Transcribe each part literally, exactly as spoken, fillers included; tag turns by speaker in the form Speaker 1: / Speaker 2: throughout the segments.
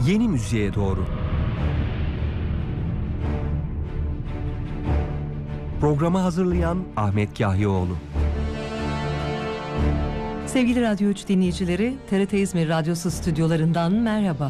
Speaker 1: Yeni müziğe doğru. Programı hazırlayan Ahmet Kahyaoğlu.
Speaker 2: Sevgili Radyo üç dinleyicileri, T R T İzmir Radyosu stüdyolarından merhaba.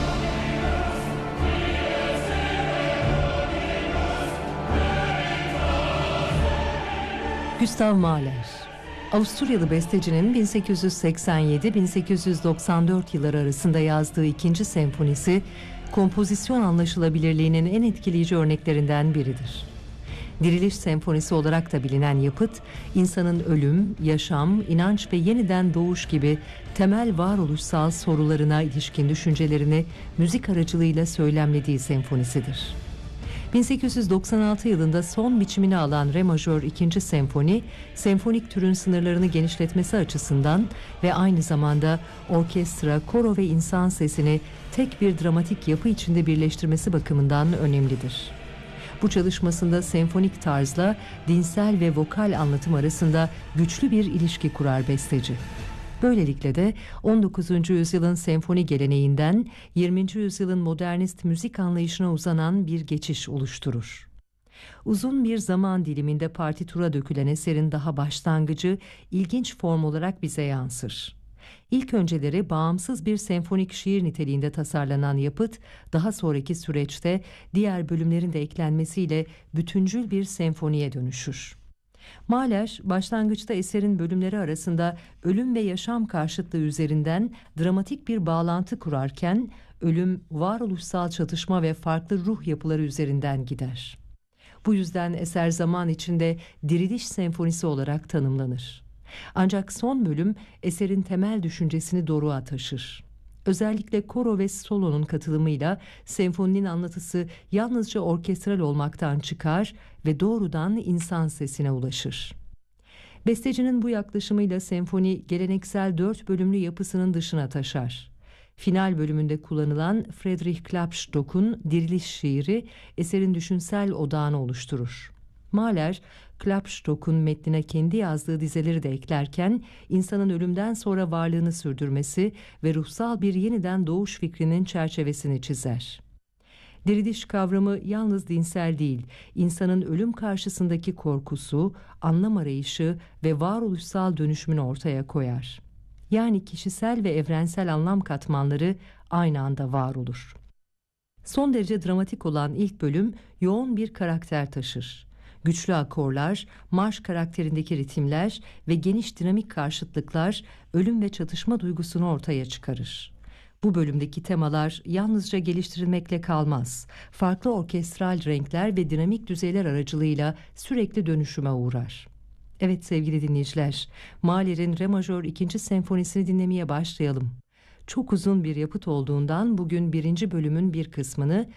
Speaker 2: Gustav Mahler, Avusturyalı bestecinin bin sekiz yüz seksen yedi bin sekiz yüz doksan dört yılları arasında yazdığı ikinci senfonisi, kompozisyon anlaşılabilirliğinin en etkileyici örneklerinden biridir. Diriliş Senfonisi olarak da bilinen yapıt, insanın ölüm, yaşam, inanç ve yeniden doğuş gibi temel varoluşsal sorularına ilişkin düşüncelerini müzik aracılığıyla söylemlediği senfonisidir. bin sekiz yüz doksan altı yılında son biçimini alan Re majör ikinci senfoni, senfonik türün sınırlarını genişletmesi açısından ve aynı zamanda orkestra, koro ve insan sesini tek bir dramatik yapı içinde birleştirmesi bakımından önemlidir. Bu çalışmasında senfonik tarzla dinsel ve vokal anlatım arasında güçlü bir ilişki kurar besteci. Böylelikle de on dokuzuncu yüzyılın senfoni geleneğinden yirminci yüzyılın modernist müzik anlayışına uzanan bir geçiş oluşturur. Uzun bir zaman diliminde partitura dökülen eserin daha başlangıcı ilginç form olarak bize yansır. İlk önceleri bağımsız bir senfonik şiir niteliğinde tasarlanan yapıt, daha sonraki süreçte diğer bölümlerin de eklenmesiyle bütüncül bir senfoniye dönüşür. Mahler, başlangıçta eserin bölümleri arasında ölüm ve yaşam karşıtlığı üzerinden dramatik bir bağlantı kurarken, ölüm, varoluşsal çatışma ve farklı ruh yapıları üzerinden gider. Bu yüzden eser zaman içinde diriliş senfonisi olarak tanımlanır. Ancak son bölüm eserin temel düşüncesini doruğa taşır. Özellikle koro ve solonun katılımıyla senfoninin anlatısı yalnızca orkestral olmaktan çıkar ve doğrudan insan sesine ulaşır. Bestecinin bu yaklaşımıyla senfoni geleneksel dört bölümlü yapısının dışına taşar. Final bölümünde kullanılan Friedrich Klopstock'un Diriliş şiiri eserin düşünsel odağını oluşturur. Mahler, Klopstock'un metnine kendi yazdığı dizeleri de eklerken, insanın ölümden sonra varlığını sürdürmesi ve ruhsal bir yeniden doğuş fikrinin çerçevesini çizer. Diriliş kavramı yalnız dinsel değil, insanın ölüm karşısındaki korkusu, anlam arayışı ve varoluşsal dönüşümünü ortaya koyar. Yani kişisel ve evrensel anlam katmanları aynı anda var olur. Son derece dramatik olan ilk bölüm yoğun bir karakter taşır. Güçlü akorlar, marş karakterindeki ritimler ve geniş dinamik karşıtlıklar ölüm ve çatışma duygusunu ortaya çıkarır. Bu bölümdeki temalar yalnızca geliştirilmekle kalmaz. Farklı orkestral renkler ve dinamik düzeyler aracılığıyla sürekli dönüşüme uğrar. Evet sevgili dinleyiciler, Mahler'in Re majör ikinci senfonisini dinlemeye başlayalım. Çok uzun bir yapıt olduğundan bugün birinci bölümün bir kısmını